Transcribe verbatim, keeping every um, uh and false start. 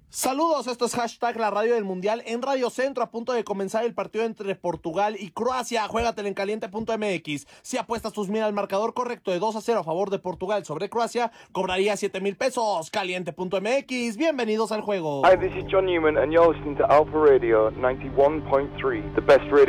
Saludos, esto es Hashtag la Radio del Mundial en Radio Centro, a punto de comenzar el partido entre Portugal y Croacia. Juégatela en caliente punto m x. Si apuestas tus mil al marcador correcto de dos a cero a favor de Portugal sobre Croacia, cobraría siete mil pesos. caliente punto m x, bienvenidos al juego. Hi, this is John Newman and you're listening to Alpha Radio ninety-one point three, the best radio.